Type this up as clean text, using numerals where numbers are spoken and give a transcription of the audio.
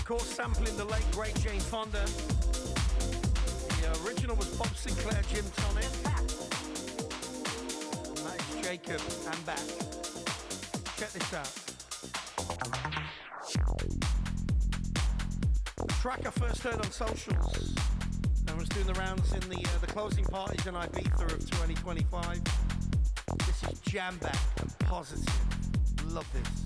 Of course, sampling the late great Jane Fonda. The original was Bob Sinclair, Jim Tonic. And that is Jacob and back. Check this out. The track I first heard on socials. I was doing the rounds in the closing parties in Ibiza of 2025. This is Jam Back and Positive. Love this.